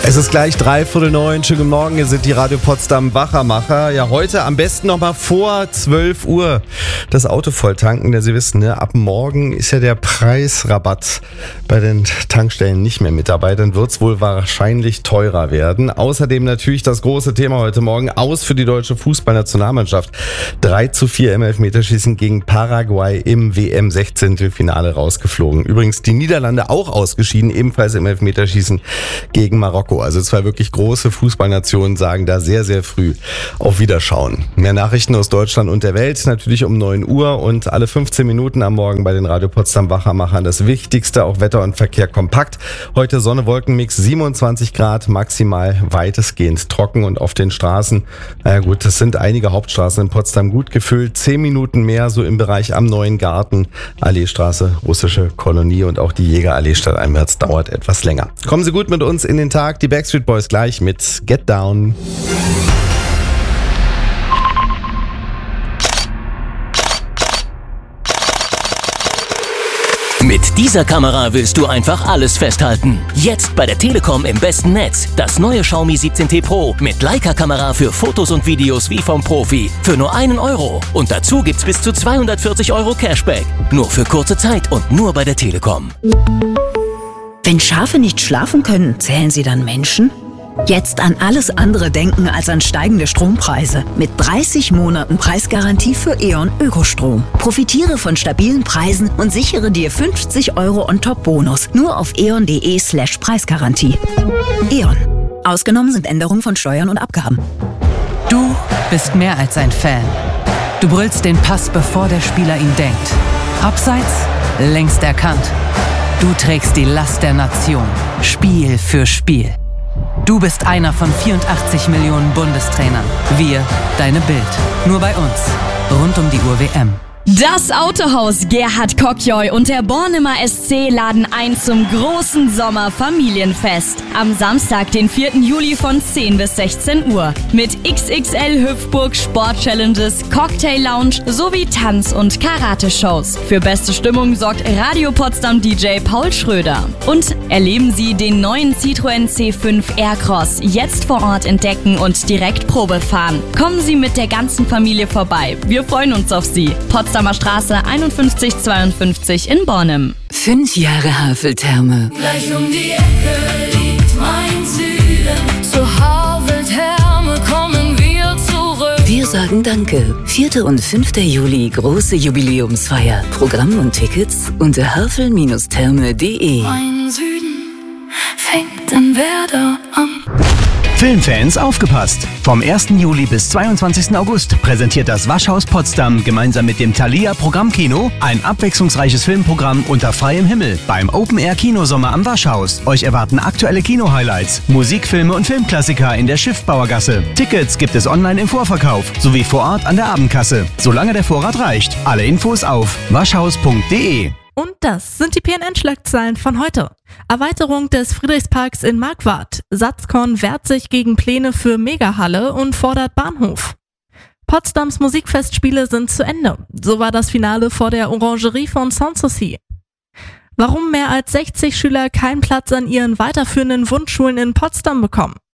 Es ist gleich 8:45. Schönen guten Morgen, hier sind die Radio Potsdam Wachermacher. Ja, heute am besten nochmal vor 12 Uhr das Auto voll tanken. Denn Sie wissen, ne, ab morgen ist ja der Preisrabatt bei den Tankstellen nicht mehr mit dabei. Dann wird es wohl wahrscheinlich teurer werden. Außerdem natürlich das große Thema heute Morgen. Aus für die deutsche Fußballnationalmannschaft. 3:4 im Elfmeterschießen gegen Paraguay im WM-16-Finale rausgeflogen. Übrigens die Niederlande auch ausgeschieden, ebenfalls im Elfmeterschießen gegen Marokko. Also zwei wirklich große Fußballnationen sagen da sehr, sehr früh auf Wiederschauen. Mehr Nachrichten aus Deutschland und der Welt natürlich um 9 Uhr und alle 15 Minuten am Morgen bei den Radio Potsdam Wachermachern. Das Wichtigste, auch Wetter und Verkehr kompakt. Heute Sonne-Wolken-Mix, 27 Grad, maximal weitestgehend trocken und auf den Straßen. Naja gut, das sind einige Hauptstraßen in Potsdam gut gefüllt. 10 Minuten mehr so im Bereich am Neuen Garten, Alleestraße, Russische Kolonie und auch die Jägerallee stadteinwärts dauert etwas länger. Kommen Sie gut mit uns in den Tag. Die Backstreet Boys gleich mit Get Down. Mit dieser Kamera willst du einfach alles festhalten. Jetzt bei der Telekom im besten Netz. Das neue Xiaomi 17T Pro mit Leica-Kamera für Fotos und Videos wie vom Profi. Für nur €1. Und dazu gibt's bis zu 240 € Cashback. Nur für kurze Zeit und nur bei der Telekom. Wenn Schafe nicht schlafen können, zählen sie dann Menschen? Jetzt an alles andere denken als an steigende Strompreise. Mit 30 Monaten Preisgarantie für E.ON Ökostrom. Profitiere von stabilen Preisen und sichere dir 50 € On-Top-Bonus. Nur auf eon.de/Preisgarantie. E.ON. Ausgenommen sind Änderungen von Steuern und Abgaben. Du bist mehr als ein Fan. Du brüllst den Pass, bevor der Spieler ihn denkt. Abseits, längst erkannt. Du trägst die Last der Nation. Spiel für Spiel. Du bist einer von 84 Millionen Bundestrainern. Wir, deine Bild. Nur bei uns. Rund um die Uhr WM. Das Autohaus Gerhard Kockjoy und der Bornemer SC laden ein zum großen Sommerfamilienfest. Am Samstag, den 4. Juli von 10 bis 16 Uhr. Mit XXL Hüpfburg Sport-Challenges, Cocktail-Lounge sowie Tanz- und Karate-Shows. Für beste Stimmung sorgt Radio Potsdam DJ Paul Schröder. Und erleben Sie den neuen Citroën C5 Aircross jetzt vor Ort entdecken und direkt Probe fahren. Kommen Sie mit der ganzen Familie vorbei. Wir freuen uns auf Sie. Potsdamer Straße 5152 in Bornem. 5 Jahre Haveltherme. Gleich um die Ecke liegt mein Süden. Zur Haveltherme kommen wir zurück. Wir sagen Danke. 4. und 5. Juli, große Jubiläumsfeier. Programm und Tickets unter havel-therme.de. Mein Süden fängt in Werder an. Filmfans aufgepasst! Vom 1. Juli bis 22. August präsentiert das Waschhaus Potsdam gemeinsam mit dem Thalia Programmkino ein abwechslungsreiches Filmprogramm unter freiem Himmel beim Open-Air-Kinosommer am Waschhaus. Euch erwarten aktuelle Kino-Highlights, Musikfilme und Filmklassiker in der Schiffbauergasse. Tickets gibt es online im Vorverkauf sowie vor Ort an der Abendkasse, solange der Vorrat reicht. Alle Infos auf waschhaus.de. Und das sind die PNN-Schlagzeilen von heute. Erweiterung des Friedrichsparks in Marquardt. Satzkorn wehrt sich gegen Pläne für Megahalle und fordert Bahnhof. Potsdams Musikfestspiele sind zu Ende. So war das Finale vor der Orangerie von Sanssouci. Warum mehr als 60 Schüler keinen Platz an ihren weiterführenden Wunschschulen in Potsdam bekommen.